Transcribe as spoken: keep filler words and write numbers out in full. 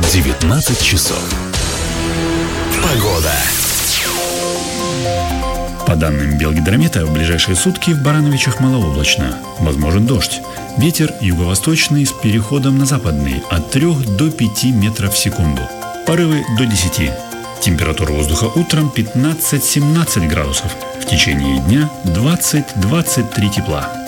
девятнадцать часов. Погода. По данным Белгидромета, в ближайшие сутки в Барановичах малооблачно. Возможен дождь. Ветер юго-восточный с переходом на западный от трёх до пяти метров в секунду. Порывы до десяти. Температура воздуха утром пятнадцать-семнадцать градусов. В течение дня двадцать-двадцать три тепла.